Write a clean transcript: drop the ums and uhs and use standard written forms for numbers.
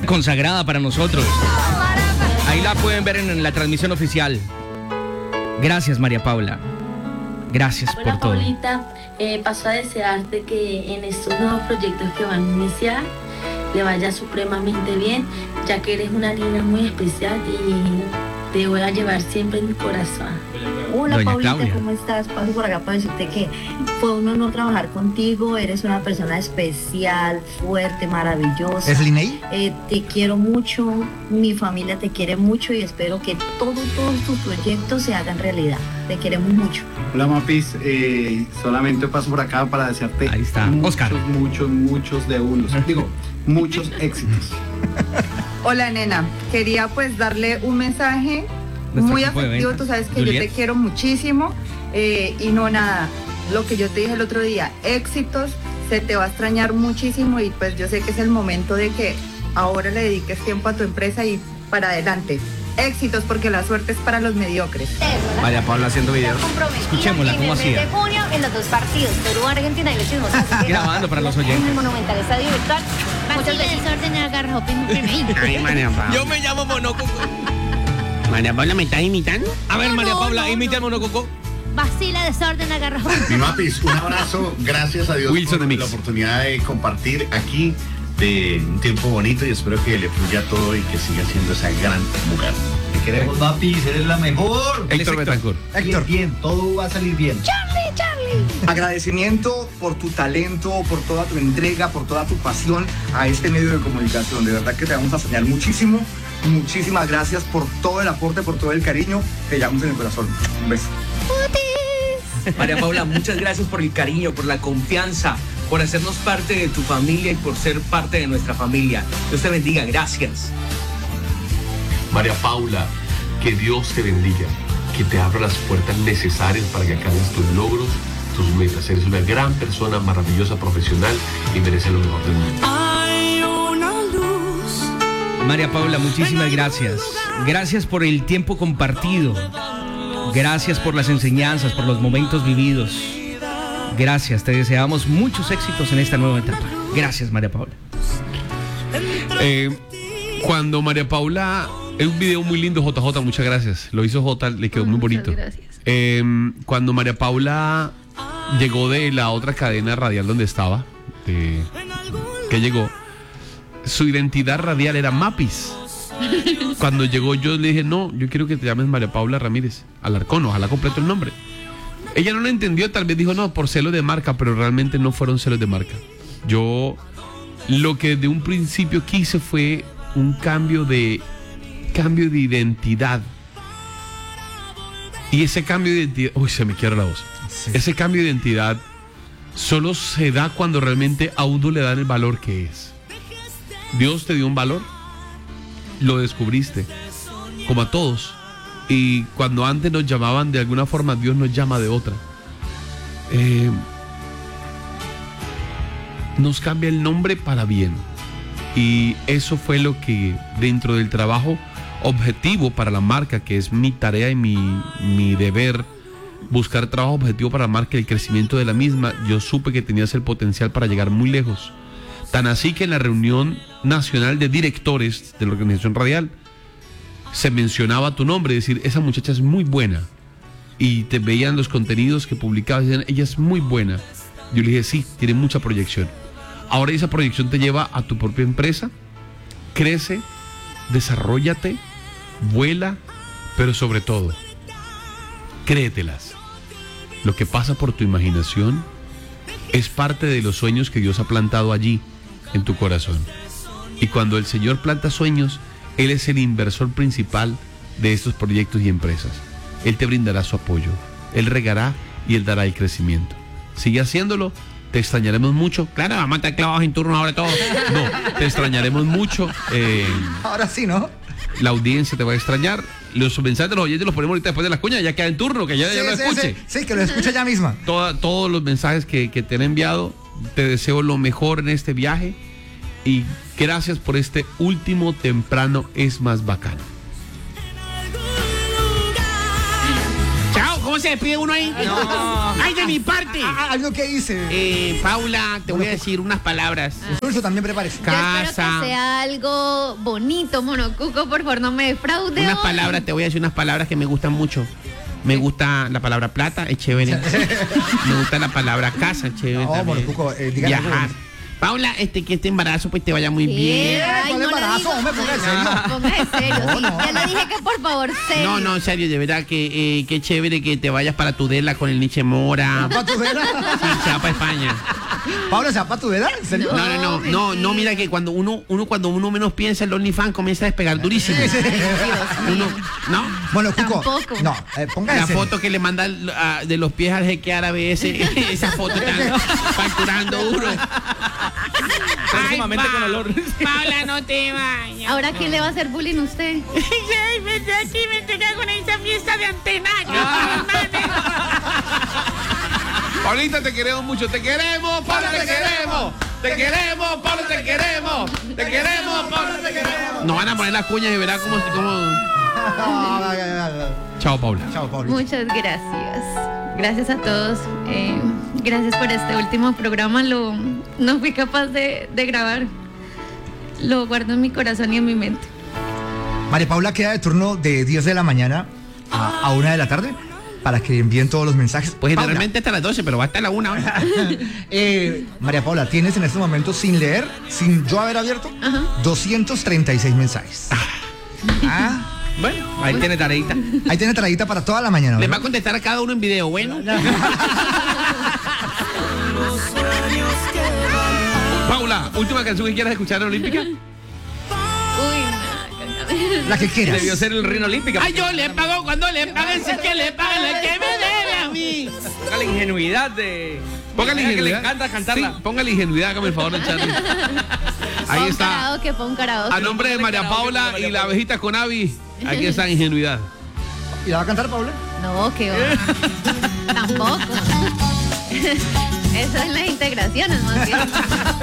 consagrada para nosotros. Ahí la pueden ver en la transmisión oficial. Gracias, María Paula. Gracias por todo. Paulita, paso a desearte que en estos nuevos proyectos que van a iniciar le vaya supremamente bien, ya que eres una niña muy especial y te voy a llevar siempre en mi corazón. Hola, Doña Paulita, Claudia. ¿cómo estás? Paso por acá para decirte que fue un honor trabajar contigo. Eres una persona especial, fuerte, maravillosa. ¿Es Liney? Te quiero mucho, mi familia te quiere mucho y espero que todos tus proyectos se hagan realidad. Te queremos mucho. Hola Mapis, solamente paso por acá para desearte Ahí está, muchos, Oscar. muchos de unos. Digo, muchos éxitos. Hola nena, quería pues darle un mensaje Nuestro muy equipo de afectivo, ventas. tú sabes que Juliet. yo te quiero muchísimo y no nada, lo que yo te dije el otro día, éxitos, se te va a extrañar muchísimo y pues yo sé que es el momento de que ahora le dediques tiempo a tu empresa y para adelante. Éxitos porque la suerte es para los mediocres. María Paula haciendo videos. Escuchémosla, ¿cómo hacía? En el mes de junio, en los dos partidos, Perú, Argentina y los chismos. Grabando para los En oyentes. el Monumental Estadio Virtual. Muchas veces. desorden de agarrope. Ay, María Paula. Yo me llamo Monococo. María Paula, ¿me estás imitando? A ver, María No, Paula, no, imita no. al Monococo. Vacila, desorden, agarrope. Mi Mapis, un abrazo, gracias a Dios Wilson de por Mix. la oportunidad de compartir aquí de un tiempo bonito y espero que le fluya todo y que siga siendo esa gran mujer. Te queremos, Mapis, eres la mejor. Héctor Betancourt. Héctor, bien, todo va a salir bien. Agradecimiento por tu talento, por toda tu entrega, por toda tu pasión a este medio de comunicación. De verdad que te vamos a soñar muchísimo. Muchísimas gracias por todo el aporte, por todo el cariño. Te llevamos en el corazón. Un beso. María Paula, muchas gracias por el cariño, por la confianza, por hacernos parte de tu familia y por ser parte de nuestra familia. Dios te bendiga, gracias. María Paula, que Dios te bendiga, que te abra las puertas necesarias para que alcances tus logros, tus metas. Eres una gran persona, maravillosa, profesional y mereces lo mejor del mundo. María Paula, muchísimas gracias. Gracias por el tiempo compartido. Gracias por las enseñanzas, por los momentos vividos. Gracias, te deseamos muchos éxitos en esta nueva etapa. Gracias, María Paula. Cuando María Paula, es un video muy lindo, JJ, muchas gracias. Lo hizo J, le quedó muy bonito. Gracias. Cuando María Paula llegó de la otra cadena radial donde estaba, que llegó, su identidad radial era Mapis. Cuando llegó yo le dije, no, yo quiero que te llames María Paula Ramírez Alarcón, ojalá completo el nombre. Ella no lo entendió, tal vez dijo, no, por celos de marca, pero realmente no fueron celos de marca. Yo lo que de un principio quise fue un cambio de identidad. Y ese cambio de identidad, uy, se me quiebra la voz. Sí. Ese cambio de identidad solo se da cuando realmente a uno le dan el valor que es. Dios te dio un valor, lo descubriste, como a todos. Y cuando antes nos llamaban de alguna forma, Dios nos llama de otra. Nos cambia el nombre para bien. Y eso fue lo que dentro del trabajo objetivo para la marca, que es mi tarea y mi deber, buscar trabajo objetivo para la marca y el crecimiento de la misma, yo supe que tenías el potencial para llegar muy lejos. Tan así que en la reunión nacional de directores de la organización radial se mencionaba tu nombre, es decir, esa muchacha es muy buena. Y te veían los contenidos que publicabas y decían, ella es muy buena. Yo le dije, sí, tiene mucha proyección. Ahora esa proyección te lleva a tu propia empresa, crece, desarróllate, vuela, pero sobre todo, créetelas. Lo que pasa por tu imaginación es parte de los sueños que Dios ha plantado allí en tu corazón. Y cuando el Señor planta sueños, Él es el inversor principal de estos proyectos y empresas. Él te brindará su apoyo, Él regará y Él dará el crecimiento. Sigue haciéndolo, te extrañaremos mucho. Claro, vamos a estar clavados en turno ahora todo. No, te extrañaremos mucho. Ahora sí, ¿no? La audiencia te va a extrañar. Los mensajes de los oyentes los ponemos ahorita después de las cuñas, ya queda en turno, que ya lo escuche. Sí, que lo escuche ya misma. Todos los mensajes que te han enviado, te deseo lo mejor en este viaje y gracias por este último temprano es más bacano. Chao, ¿cómo ¿Cómo se despide uno ahí? No. ¡Ay, de mi parte! Algo que hice. Paula, te voy a decir unas palabras. Dulce, también prepárese. Yo espero que sea algo bonito, Monocuco, por favor, no me defraude. Unas hoy. palabras, te voy a decir unas palabras que me gustan mucho. Me gusta la palabra plata, es chévere. Me gusta la palabra casa, es chévere. No, también. Monocuco, dígale algo. Viajar. Paula, que este embarazo pues te vaya muy bien. Ay, ¿Cuál no le embarazo? digo. Hombre, ponga en serio. Ponga en serio, No, sí. no. Ya le dije que por favor, serio. No, no, en serio, de verdad que qué chévere que te vayas para Tudela con el Nietzsche Mora. ¿Para Tudela? Sí, se va para España. Paula, ¿se va para Tudela? ¿En serio? No, mira que cuando uno menos piensa, el OnlyFans comienza a despegar durísimo. Uno, ¿no? Bueno, Cuco. Tampoco. No, ponga en La serio. foto que le manda de los pies al jeque árabe esa foto están facturando duro. Próximamente con olor. Paula, no te vayas. Ahora, ¿quién le va a hacer bullying a usted? Ay, me toca con esa fiesta de antena. Paulita, te queremos mucho. Te queremos, Paula, te queremos. Te queremos, Paula, te queremos. Te queremos, Paula, te queremos. Nos van a poner las cuñas y verá cómo... Chao, Paula. Chao, Paula. Muchas gracias. Gracias a todos. Gracias por este último programa. No fui capaz de grabar. Lo guardo en mi corazón y en mi mente. María Paula queda de turno de 10 de la mañana a 1 de la tarde para que envíen todos los mensajes. Pues Paula, generalmente hasta las 12, pero va hasta la 1. María Paula, tienes en este momento sin leer, sin yo haber abierto, 236 mensajes. Bueno, ahí tiene tareita. Ahí tiene tareita para toda la mañana. Les va ¿verdad? a contestar a cada uno en video, bueno. Paula, última canción que quieras escuchar en Olímpica. Uy, La que quieras. Debió ser el Reino Olímpica. Ay, yo le pago cuando le paguen, si es que le pagan la que me debe a mí. Ponga la ingenuidad de... Póngale que le ingenuidad. encanta cantarla. Sí, póngale ingenuidad, hágame el favor de echarle. Ahí pon está. karaoke, pon karaoke. A nombre de María Paula y la abejita con Avi, aquí está ingenuidad. ¿Y la va a cantar, Paula? No, que va. Tampoco. Eso es las integraciones, más bien.